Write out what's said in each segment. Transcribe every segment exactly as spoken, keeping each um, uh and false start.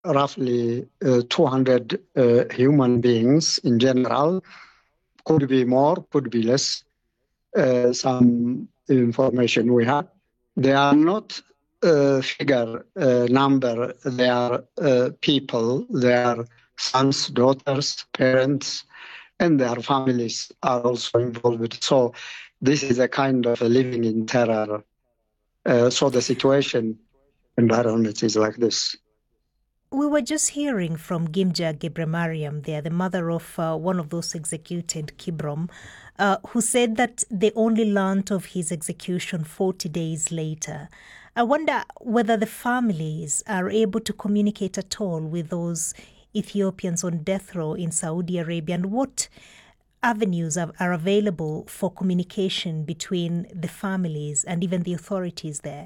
roughly uh, two hundred uh, human beings in general. Could be more, could be less. Uh, some information we have. They are not uh, figure uh, number. They are uh, people. They are sons, daughters, parents, and their families are also involved. So this is a kind of a living in terror. Uh, so the situation environment is like this. We were just hearing from Gimja Gebremariam there, the mother of uh, one of those executed, Kibrom, uh, who said that they only learnt of his execution forty days later. I wonder whether the families are able to communicate at all with those Ethiopians on death row in Saudi Arabia, and what avenues are, are available for communication between the families and even the authorities there.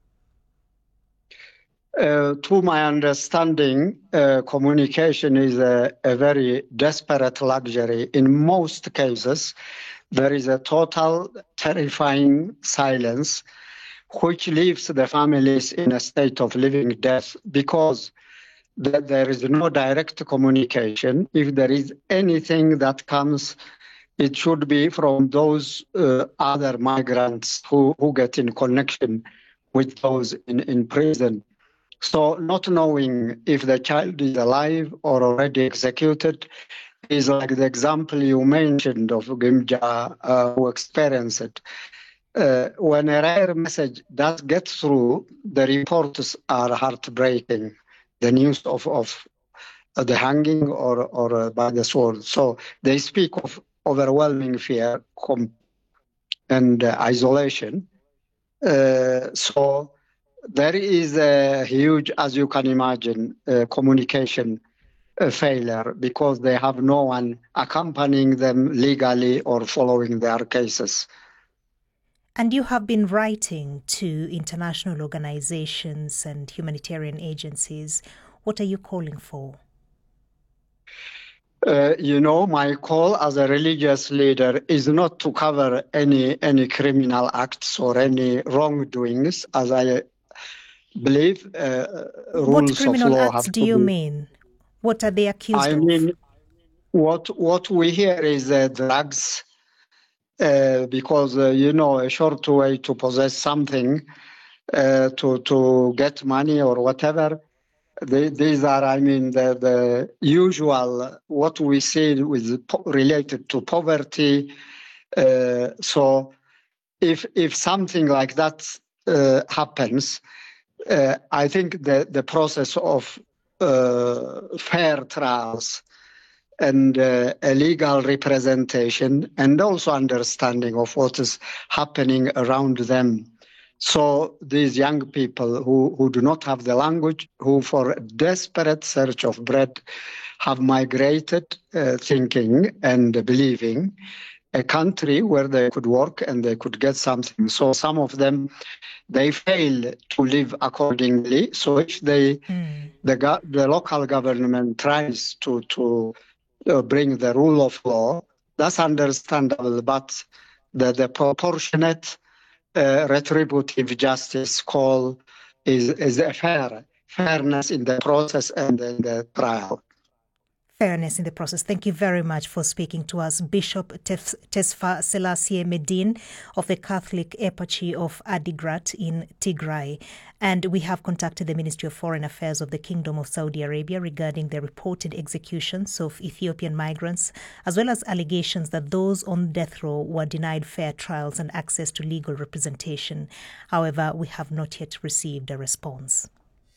Uh, to my understanding, uh, communication is a, a very desperate luxury. In most cases, there is a total terrifying silence, which leaves the families in a state of living death because th- there is no direct communication. If there is anything that comes, it should be from those uh, other migrants who, who get in connection with those in, in prison. So not knowing if the child is alive or already executed is like the example you mentioned of Gimja uh, who experienced it. Uh, when a rare message does get through, the reports are heartbreaking. The news of, of the hanging or, or uh, by the sword. So they speak of overwhelming fear com- and uh, isolation. Uh, so there is a huge, as you can imagine, uh, communication uh, failure because they have no one accompanying them legally or following their cases. And you have been writing to international organizations and humanitarian agencies. What are you calling for? Uh, you know, my call as a religious leader is not to cover any any criminal acts or any wrongdoings, as I believe uh, What rules of criminal law acts have do to you be. mean? What are they accused I of? mean, what what we hear is uh, drugs, uh, because uh, you know a short way to possess something, uh, to to get money or whatever. They, these are, I mean, the, the usual what we see with po- related to poverty. Uh, so, if if something like that uh, happens, uh, I think the the process of uh, fair trials and uh, a legal representation and also understanding of what is happening around them. So these young people who, who do not have the language, who for a desperate search of bread have migrated uh, thinking and believing a country where they could work and they could get something. So some of them, they fail to live accordingly. So if they, Mm. the, go- the local government tries to, to uh, bring the rule of law, that's understandable, but the, the proportionate uh, retributive justice call is, is a fair fairness in the process and in the trial. Fairness in the process. Thank you very much for speaking to us, Bishop Tef- Tesfa Selassie Medin of the Catholic Eparchy of Adigrat in Tigray. And we have contacted the Ministry of Foreign Affairs of the Kingdom of Saudi Arabia regarding the reported executions of Ethiopian migrants, as well as allegations that those on death row were denied fair trials and access to legal representation. However, we have not yet received a response.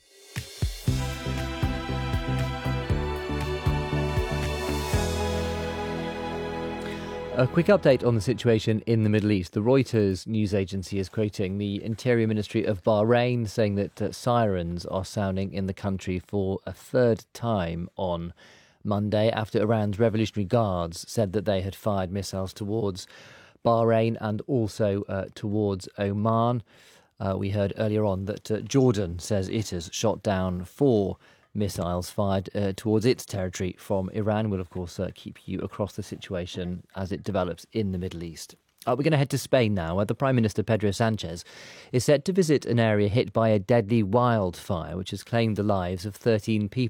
A quick update on the situation in the Middle East. The Reuters news agency is quoting the Interior Ministry of Bahrain saying that uh, sirens are sounding in the country for a third time on Monday after Iran's Revolutionary Guards said that they had fired missiles towards Bahrain and also uh, towards Oman. Uh, we heard earlier on that uh, Jordan says it has shot down four missiles fired uh, towards its territory from Iran. We'll, of course, uh, keep you across the situation as it develops in the Middle East. Uh, we're going to head to Spain now, where the Prime Minister Pedro Sanchez is set to visit an area hit by a deadly wildfire, which has claimed the lives of thirteen people.